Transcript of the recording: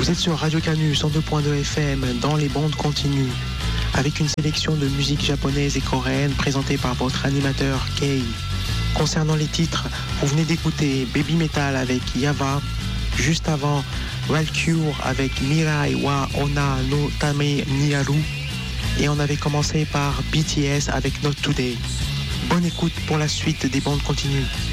Vous êtes sur Radio Canu 102.2 FM dans les bandes continues avec une sélection de musique japonaise et coréenne présentée par votre animateur Kei. Concernant les titres, vous venez d'écouter Baby Metal avec Yava, juste avant Valkyrie avec Mirai wa Ona no Tame ni Aru et on avait commencé par BTS avec Not Today. Bonne écoute pour la suite des bandes continues.